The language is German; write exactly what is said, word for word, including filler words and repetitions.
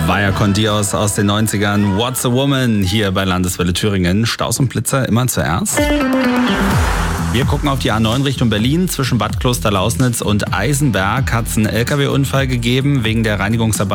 Vaya con Dios aus den neunzigern. What's a Woman hier bei Landeswelle Thüringen. Staus und Blitzer immer zuerst. Wir gucken auf die A neun Richtung Berlin. Zwischen Bad Klosterlausnitz und Eisenberg hat es einen L K W-Unfall gegeben. Wegen der Reinigungsarbeit